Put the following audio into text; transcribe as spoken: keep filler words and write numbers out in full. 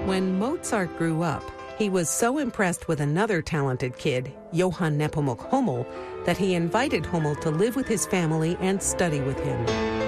When Mozart grew up, he was so impressed with another talented kid, Johann Nepomuk Hummel, that he invited Hummel to live with his family and study with him.